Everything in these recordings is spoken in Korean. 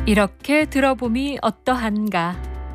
이렇게 들어봄이 어떠한가.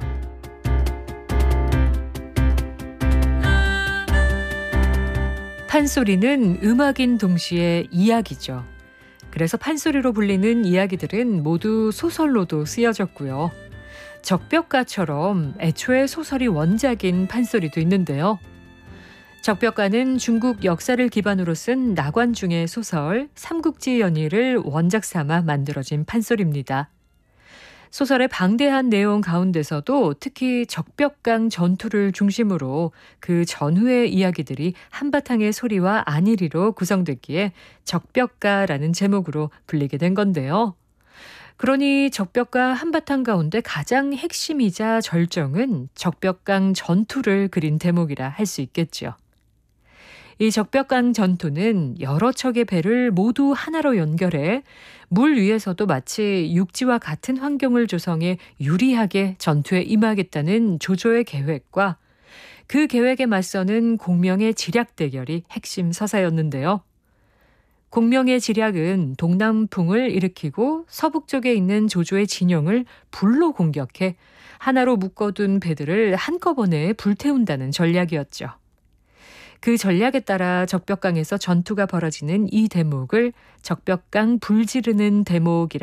판소리는 음악인 동시에 이야기죠. 그래서 판소리로 불리는 이야기들은 모두 소설로도 쓰여졌고요. 적벽가처럼 애초에 소설이 원작인 판소리도 있는데요. 적벽가는 중국 역사를 기반으로 쓴 나관중의 소설 삼국지 연의를 원작 삼아 만들어진 판소리입니다. 소설의 방대한 내용 가운데서도 특히 적벽강 전투를 중심으로 그 전후의 이야기들이 한바탕의 소리와 안일이로 구성됐기에 적벽가라는 제목으로 불리게 된 건데요. 그러니 적벽가 한바탕 가운데 가장 핵심이자 절정은 적벽강 전투를 그린 대목이라 할 수 있겠죠. 이 적벽강 전투는 여러 척의 배를 모두 하나로 연결해 물 위에서도 마치 육지와 같은 환경을 조성해 유리하게 전투에 임하겠다는 조조의 계획과 그 계획에 맞서는 공명의 지략 대결이 핵심 서사였는데요. 공명의 지략은 동남풍을 일으키고 서북쪽에 있는 조조의 진영을 불로 공격해 하나로 묶어둔 배들을 한꺼번에 불태운다는 전략이었죠. 그 전략에 따라 적벽강에서 전투가 벌어지는 이 대목을 적벽강 불지르는 대목이라